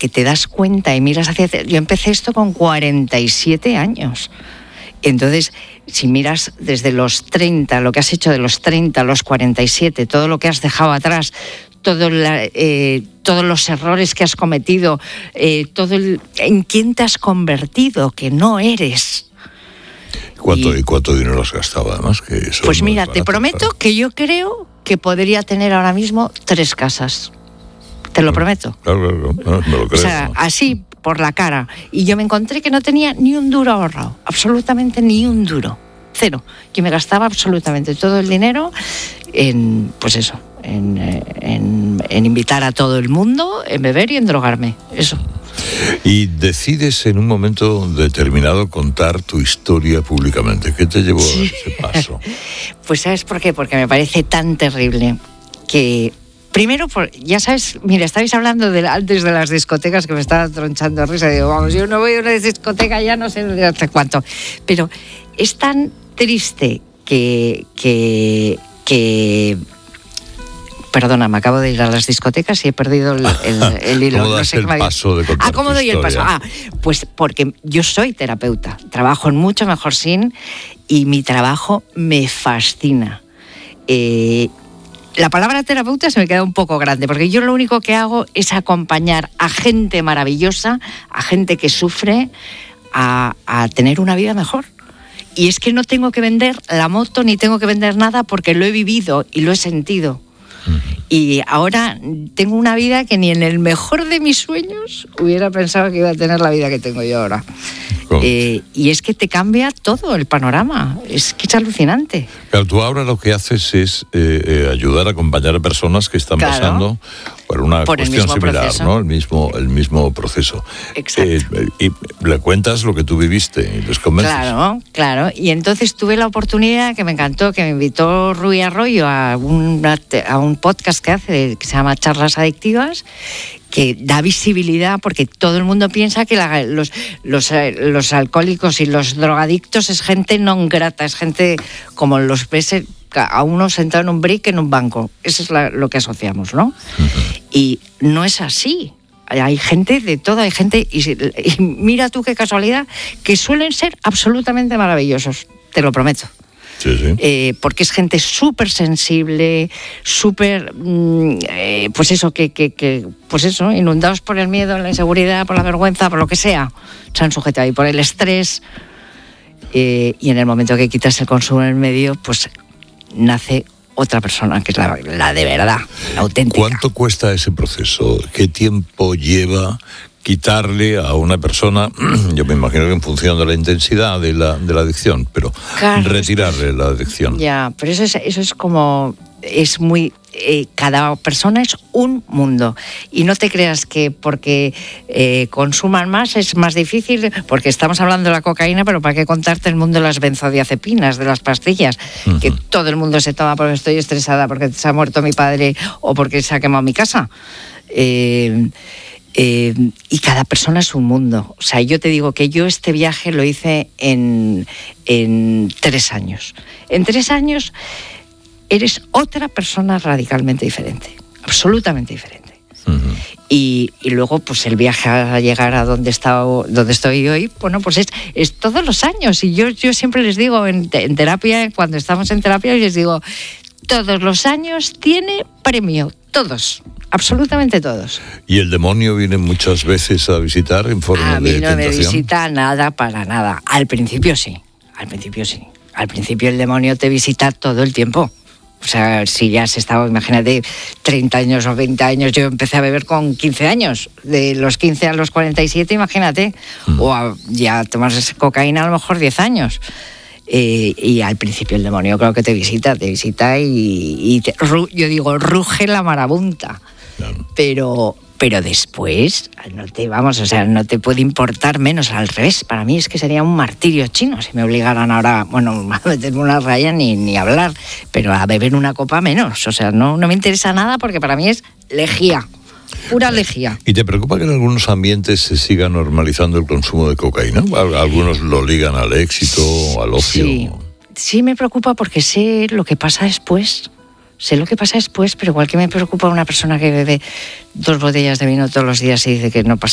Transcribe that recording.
que te das cuenta y miras hacia... Yo empecé esto con 47 años. Entonces, si miras desde los 30, lo que has hecho de los 30 a los 47, todo lo que has dejado atrás, todos los errores que has cometido, en quién te has convertido, que no eres. ¿Y cuánto dinero has gastado además? Que eso pues no mira, te prometo que yo creo que podría tener ahora mismo 3 casas. Te lo prometo. Claro, no, me lo creo. O sea, así por la cara. Y yo me encontré que no tenía ni un duro ahorrado. Absolutamente ni un duro. 0. Yo me gastaba absolutamente todo el dinero en, pues eso, en invitar a todo el mundo, en beber y en drogarme. Eso. Y decides en un momento determinado contar tu historia públicamente. ¿Qué te llevó a ese paso? Pues ¿sabes por qué? Porque me parece tan terrible que... Primero, ya sabes, mira, estabais hablando antes de las discotecas que me estaba tronchando risa. Digo, vamos, yo no voy a una discoteca ya no sé de hace cuánto. Pero es tan triste que perdona, me acabo de ir a las discotecas y he perdido el hilo. ¿Cómo das el paso de contar ¿Cómo tu doy el paso? historia? Pues porque yo soy terapeuta, trabajo en Mucho Mejor Sin y mi trabajo me fascina. La palabra terapeuta se me queda un poco grande, porque yo lo único que hago es acompañar a gente maravillosa, a gente que sufre, a tener una vida mejor. Y es que no tengo que vender la moto ni tengo que vender nada porque lo he vivido y lo he sentido. Y ahora tengo una vida que ni en el mejor de mis sueños hubiera pensado que iba a tener la vida que tengo yo ahora. Y es que te cambia todo el panorama, es que es alucinante. Claro, tú ahora lo que haces es ayudar a acompañar a personas que están pasando por una cuestión similar, proceso. ¿no? El mismo proceso. Exacto. Y le cuentas lo que tú viviste y les convences. Claro. Y entonces tuve la oportunidad, que me encantó, que me invitó Rui Arroyo a un podcast que hace, que se llama Charlas Adictivas, que da visibilidad, porque todo el mundo piensa que los alcohólicos y los drogadictos es gente non grata, es gente como los ves a uno sentado en un brick en un banco. Eso es lo que asociamos, ¿no? Y no es así. Hay gente de todo, hay gente, y mira tú qué casualidad, que suelen ser absolutamente maravillosos, te lo prometo. Sí. Porque es gente súper sensible, súper, pues eso, inundados por el miedo, la inseguridad, por la vergüenza, por lo que sea, se han sujetado ahí, por el estrés, y en el momento que quitas el consumo en el medio, pues nace otra persona, que es la de verdad, la auténtica. ¿Cuánto cuesta ese proceso? ¿Qué tiempo lleva quitarle a una persona, yo me imagino que en función de la intensidad de la adicción, pero claro, retirarle la adicción? Ya, pero eso es como, es muy... cada persona es un mundo, y no te creas que porque consuman más es más difícil, porque estamos hablando de la cocaína, pero para qué contarte el mundo de las benzodiazepinas, de las pastillas, que todo el mundo se toma porque estoy estresada, porque se ha muerto mi padre o porque se ha quemado mi casa. Y cada persona es un mundo. O sea, yo te digo que yo este viaje lo hice en 3 años. En 3 años eres otra persona radicalmente diferente, absolutamente diferente. Y luego, pues el viaje a llegar a donde estoy hoy, bueno, pues es todos los años. Y yo siempre les digo en terapia, cuando estamos en terapia, les digo, todos los años tiene premio, todos. Absolutamente todos. ¿Y el demonio viene muchas veces a visitar en forma de tentación? A mí no me visita nada, para nada. Al principio sí. Al principio el demonio te visita todo el tiempo. O sea, si ya has estado, imagínate, 30 años o 20 años, yo empecé a beber con 15 años. De los 15 a los 47, imagínate. O ya tomas cocaína a lo mejor 10 años. Y al principio el demonio creo que te visita y yo digo, ruge la marabunta. Claro. Pero después no te puede importar menos, al revés. Para mí es que sería un martirio chino si me obligaran ahora, a meterme una raya ni hablar, pero a beber una copa menos. O sea, no me interesa nada, porque para mí es lejía, pura lejía. ¿Y te preocupa que en algunos ambientes se siga normalizando el consumo de cocaína? Algunos lo ligan al éxito, al ocio. Sí me preocupa, porque sé lo que pasa después. Pero igual que me preocupa una persona que bebe 2 botellas de vino todos los días y dice que no pasa